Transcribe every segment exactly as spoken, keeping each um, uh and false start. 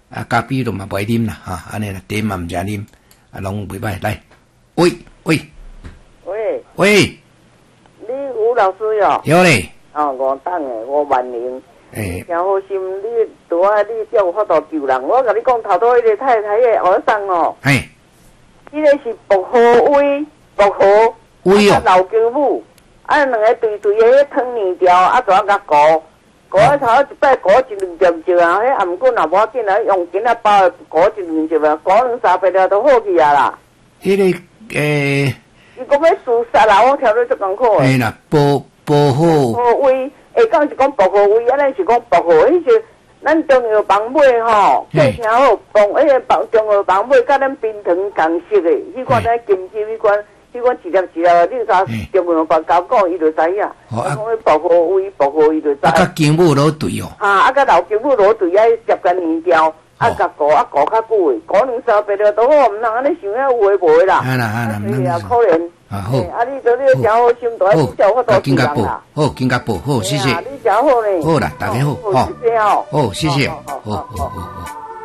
啊，咖啡都嘛不爱啉啦，哈，安尼啦，茶嘛唔食啉，啊，拢袂歹。来，喂喂喂喂， 你吴老师哟？ 有咧。 哦，五档诶，五万零。 诶， 真好心，你拄啊，你才有法度救人。我甲你讲，头拄迄个太太诶儿孙哦， 嘿， 迄个是薄荷威，薄荷威哦， 老姜母，啊，两个对对诶，迄汤面条，啊，怎啊甲糊，糊啊头一摆糊一两点钟啊，迄暗棍也无要紧啊，用紧啊包糊一两点啊，糊两三百了都好去啊啦。 迄个诶， 伊讲要自杀啦，我听到足艰苦诶。 嘿啦，保保护。 薄荷威。下讲是讲薄荷味，啊，咱是讲薄荷，迄些咱中药房买吼，最听好放迄个房中药房买，甲咱冰糖共色的，迄款咱金针迄款，迄款一粒一粒，你啥中药房交讲，伊就知影。我讲迄薄荷味，薄荷伊就知。 啊，甲姜母落对哦。 啊，啊，甲老姜母落对，啊，接近年条，啊，甲糊啊糊较久的，糊两三百了都好，毋通安尼想遐有诶无诶啦。 啊啦啊啦， 是啊，可怜。 啊好， 啊你做你真好心，大你叫我多救人啦。 好，金甲宝，好，谢谢。 你真好咧。 好啦，大家好， 好，谢谢哦。 好，谢谢。好好好好。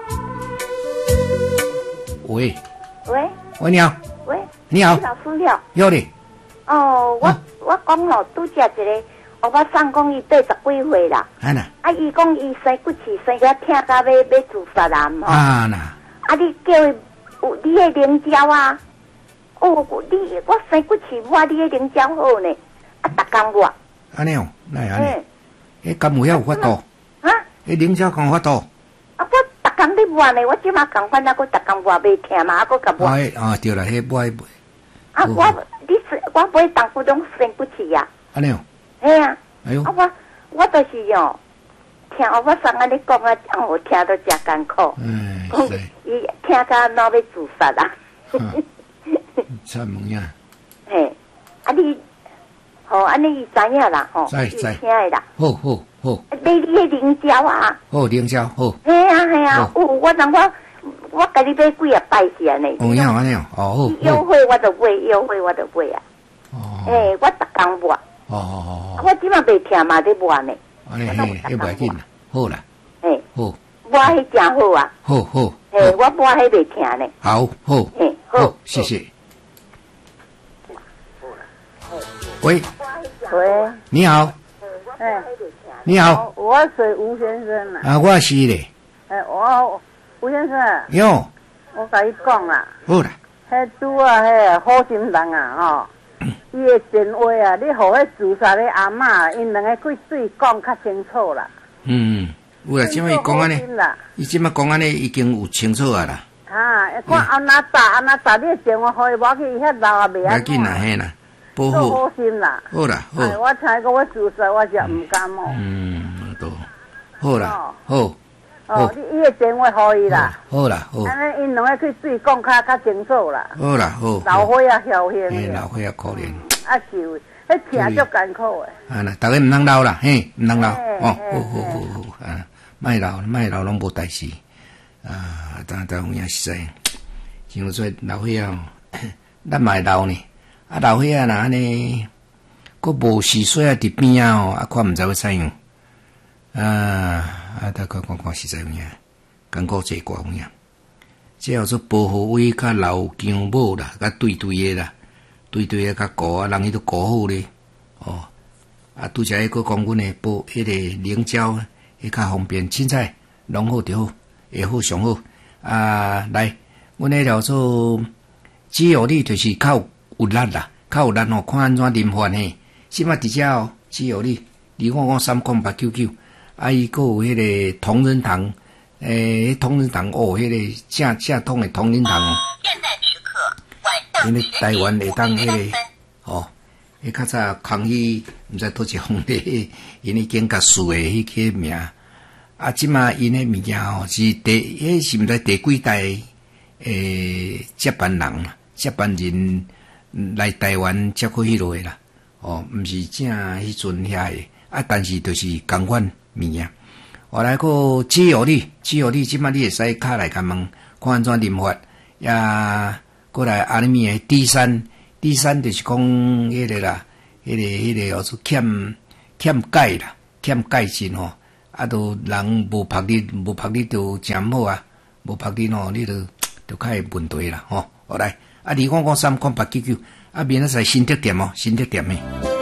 喂喂， 喂，你好。 喂， 你好。 老师了。 有咧。 哦，我我讲吼，拄只一个，我我送讲伊八十几岁啦。 啊呐。 啊，伊讲伊生骨气生个疼到要要自杀啦吼。 啊呐。 啊，你叫伊有你个灵胶啊？哦，你我生骨气抹你个灵胶好呢，啊，逐工抹。 安尼哦，来安尼。迄甘有遐有法度？ 啊？ 迄灵胶讲法度？ 啊，我逐工咧抹呢，我即马共款啊，我逐工抹袂疼嘛，啊，我甲抹。 啊，啊对啦，迄抹。 啊，我你我买当初种生骨气呀。 安尼哦。 嘿啊。 哎呦。 啊，我我都是哦。听我上安尼讲啊，让我听到真艰苦。 嗯， 是。伊听到哪要自杀啦？ 惨物呀！ 嘿，啊你，吼，安尼伊知影啦，吼， 知知听的啦。 好好好。 买你个灵胶啊！ 好灵胶好。 嘿啊嘿啊，有我人我我甲你买几啊摆钱呢？ 哦，样安尼哦，哦好。 优惠我就买，优惠我就买啊。哦。嘿，我逐工抹。 哦哦哦。 我即马袂听嘛，咧抹呢。 安尼嘿，迄袂紧啦，好啦。 嘿。 好。 抹迄真好啊。 好好。 嘿，我抹迄袂听呢。 好好。 嘿，好， 谢谢。喂。 喂。 你好。 哎。 你好。 我是吴先生啦。 啊，我是咧。 哎，我吴先生。 哟。 我甲你讲啦。 好啦。 迄拄啊，迄好心人啊，吼。伊的电话啊，你互迄自杀的阿嬷，因两个几水讲较清楚啦。 嗯，有啦，即摆伊讲安尼，伊即摆讲安尼已经有清楚啊啦。 啊，看安那打安那打，你电话互伊无去，伊遐老也袂安。 要紧啦，嘿啦，保护。好心啦。 好啦，好。 我才讲我自杀，我就唔敢哦。 嗯，都好啦，好。 哦，你伊个电话互伊啦。 好啦，好。 安尼因两个去水讲较较清楚啦。 好啦，好。 老伙仔侥幸。 嘿，老伙仔可怜。 啊是，迄听足艰苦诶。 啊啦，大家唔通老啦，嘿，唔通老。哦，好好好好啊，莫老，莫老拢无代志。啊，当当有影实在，像说老伙仔哦，咱嘛会老呢。啊，老伙仔若安尼，佫无四岁啊伫边啊哦，啊，看毋知要怎样。啊啊！大家看看实在有影，艰苦济寡有影。即叫做保护位甲老姜母啦，甲对对诶啦，对对诶甲糊啊，人伊都糊好咧。哦，啊，拄则迄个讲阮诶保迄个灵胶，迄较方便，凊彩弄好就好，会好上好。啊，来，阮迄条做只有你就是较有力啦，较有力吼，看安怎啉法嘿。即摆伫遮哦，只有你，二五五三空八九九。啊，伊佫有迄个同仁堂，诶，同仁堂哦，迄个正正统的同仁堂哦。因为台湾会当迄个哦，迄较早康熙毋知倒一皇帝，因已经甲树的迄个名。啊，即马因的物件哦，是第迄是毋知第几代诶接班人啦，接班人来台湾接过迄落啦。哦，毋是正迄阵遐的，啊，但是就是共款。物件，我来个只有你，只有你，即摆你会使卡来甲问，看安怎啉法，也过来阿里面诶第三，第三就是讲迄个啦，迄、那个迄、那个叫做欠欠钙啦，欠钙质吼，啊，都人无拍力，无拍力都真好啊， 无拍紧哦，你就就较会问题啦吼。好来，啊，二看看三看八九九，啊，明仔载新特点哦，新特点诶。